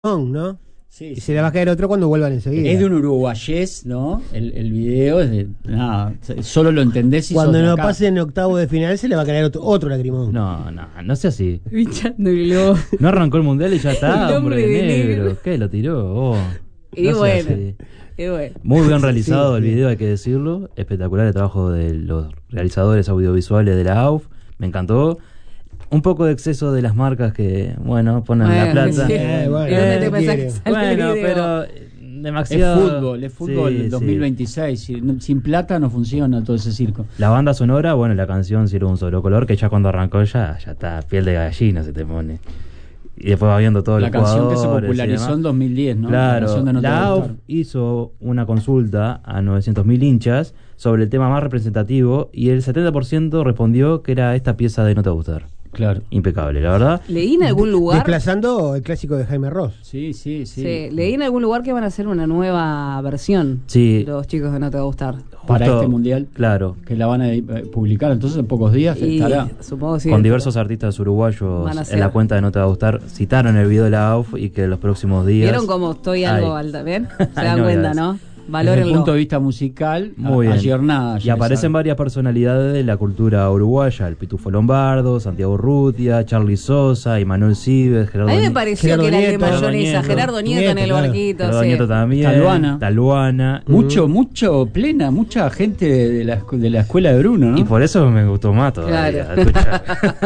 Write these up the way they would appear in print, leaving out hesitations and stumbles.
¿no? Sí, Y sí. se le va a caer otro cuando vuelvan enseguida. Es de un uruguayés, ¿no? El video es de. Nada, solo lo entendés si Cuando sos de no acá. pase en octavo de final se le va a caer otro lagrimón. No sea así. Pinchándolo. No arrancó el mundial y ya está, El hombre hombre de de negro. negro. ¿Qué? Lo tiró. Y No sea bueno. así. Y bueno. Muy bien realizado Sí, el sí. video, hay que decirlo. Espectacular el trabajo de los realizadores audiovisuales de la AUF. Me encantó. Un poco de exceso de las marcas que, bueno, ponen la plata. Sí. Bueno, ¿Y dónde te ¿qué pensás quiere? que sale Bueno, el video? pero Es demasiado. fútbol Sí, 2026. Sin plata no funciona todo ese circo. La banda sonora, bueno, la canción sí era un solo color, que ya cuando arrancó ya está, piel de gallina se te pone. Y después va viendo todo La el canción que se jugadores y popularizó demás. en 2010, ¿no? Claro, canción de No Te Va la a AUF Gustar. hizo una consulta a 900.000 hinchas sobre el tema más representativo y el 70% respondió que era esta pieza de No Te Va a Gustar. Claro. Impecable, la verdad. Leí en algún lugar. Desplazando el clásico de Jaime Ross. Sí. Sí, leí en algún lugar que van a hacer una nueva versión. Sí. Los chicos de No Te Va a Gustar. Para Justo, este mundial. Claro, Que la van a publicar entonces en pocos días. Y Estará. supongo que sí. con diversos artistas uruguayos Van a en ser. la cuenta de No Te Va a Gustar, citaron el video de la AUF y que en los próximos días... ¿Vieron cómo estoy algo Ay. alta? ¿Ven? Se Ay, dan no cuenta, veas. ¿no? Desde el Valórenlo. punto de vista musical, Muy bien. ayornada. Y aparecen varias personalidades de la cultura uruguaya: el Pitufo Lombardo, Santiago Urrutia, Charly Sosa, Immanuel Cibes, A Gerardo mí me Nieto, pareció Gerardo que era el de Nieto, mayonesa. Gerardo Nieto en el claro. barquito. Gerardo Sí. Nieto también, Taluana. Mucho plena, mucha gente de la escuela de Bruno, ¿no? Y por eso me gustó más todavía. Claro. Escuchá.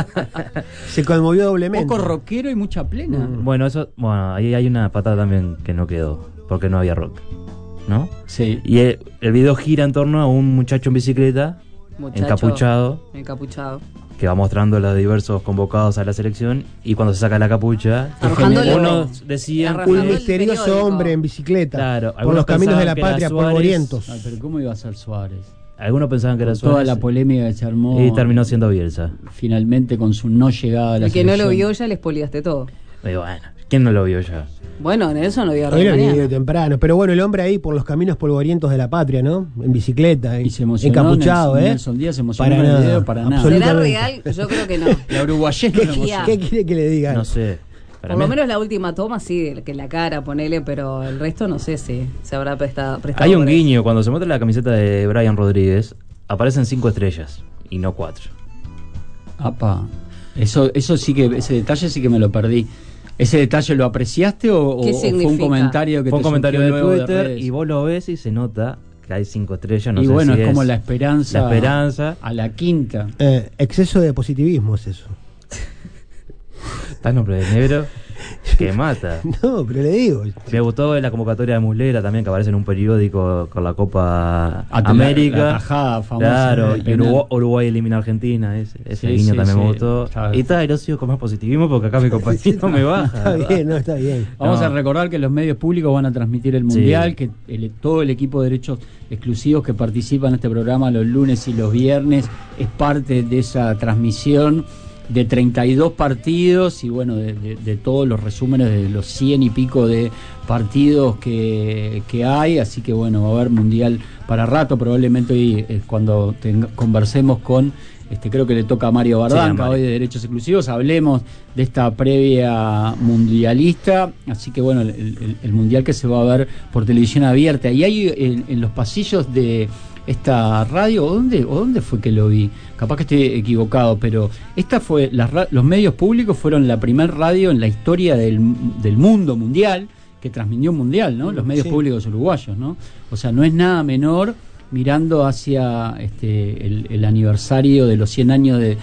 Se conmovió doblemente. Poco rockero y mucha plena. Bueno, ahí hay una patada también que no quedó, porque no había rock, ¿no? Sí. Y el video gira en torno a un muchacho en bicicleta, Muchacho encapuchado, encapuchado. que va mostrando a los diversos convocados a la selección, y cuando se saca la capucha, Arrojándole- unos decían Arrojando Un el misterioso periódico. hombre en bicicleta. Claro, por algunos los caminos de pensaban la que era patria, Suárez. polvorientos. Ay, pero ¿cómo iba a ser Suárez? algunos pensaban que era Con toda Suárez, la polémica que se armó y terminó siendo Bielsa. finalmente con su no llegada a la El que no lo selección. vio ya le spoileaste todo. Y bueno, ¿quién no lo vio ya? Bueno, Nelson lo vio Hoy lo vi mañana. temprano. Pero bueno, el hombre ahí por los caminos polvorientos de la patria, ¿no? En bicicleta. Y se emocionó. Encapuchado, Nelson Díaz se emocionó Para en el nada. video, para nada. Absolutamente. ¿Será real? Yo creo que no. La uruguayesa ¿Qué, se emocionó. ¿Qué quiere que le diga? No sé. Para Por lo mí- menos la última toma sí, que la cara, ponele, pero el resto no sé si se habrá prestado. Hay un por eso. guiño, cuando se muestra la camiseta de Brian Rodríguez, aparecen 5 estrellas y no 4. Apa. Eso sí que, ese detalle sí que me lo perdí. ¿Ese detalle lo apreciaste o ¿Qué fue un significa? comentario que Fue un te comentario surgió de luego Twitter redes? y vos lo ves y se nota que hay 5 estrellas. No y sé bueno, si es como la esperanza. la esperanza. A la quinta. Exceso de positivismo es eso. Está el nombre de negro que mata. No, pero le digo. Me gustó la convocatoria de Muslera también, que aparece en un periódico con la Copa La América. tajada famosa. Claro, del y penal. Uruguay elimina a Argentina. Ese Sí, guiño sí, también me sí. gustó. Claro. Y está, yo sigo con más positivismo porque acá mi compañero me baja. Está ¿verdad? bien, no, está bien. Vamos No. a recordar que los medios públicos van a transmitir el Mundial, que todo el equipo de derechos exclusivos que participa en este programa los lunes y los viernes es parte de esa transmisión de 32 partidos y bueno, de todos los resúmenes de los 100 y pico de partidos que hay, así que bueno, va a haber Mundial para rato, probablemente hoy cuando conversemos con... creo que le toca a Mario Bardanca, Mario. hoy de Derechos Exclusivos, hablemos de esta previa mundialista, así que bueno, el mundial que se va a ver por televisión abierta, y hay en los pasillos de esta radio, ¿o dónde fue que lo vi? Capaz que estoy equivocado, pero esta fue, los medios públicos fueron la primer radio en la historia del mundo mundial que transmitió un mundial, ¿no? Los medios Sí. públicos uruguayos, ¿no? O sea, no es nada menor mirando hacia el aniversario de los 100 años de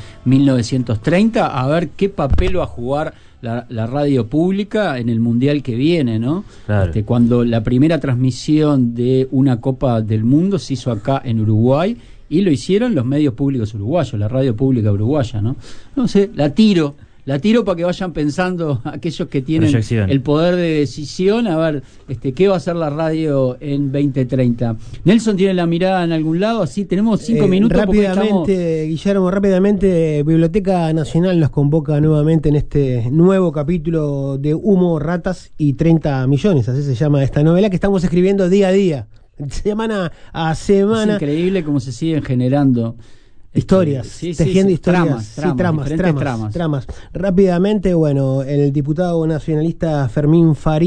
1930, a ver qué papel va a jugar la radio pública en el mundial que viene, ¿no? Claro. Cuando la primera transmisión de una Copa del Mundo se hizo acá en Uruguay y lo hicieron los medios públicos uruguayos, la radio pública uruguaya, ¿no? No sé, la tiro para que vayan pensando aquellos que tienen Proyección. el poder de decisión, a ver qué va a hacer la radio en 2030. Nelson tiene la mirada en algún lado, así tenemos 5 minutos porque Rápidamente, Guillermo, Biblioteca Nacional nos convoca nuevamente en este nuevo capítulo de Humo, Ratas y 30 millones, así se llama esta novela que estamos escribiendo día a día, semana a es semana. increíble cómo se siguen generando Historias, sí, tejiendo sí, historias, diferentes tramas. Rápidamente, bueno, el diputado nacionalista Fermín Farías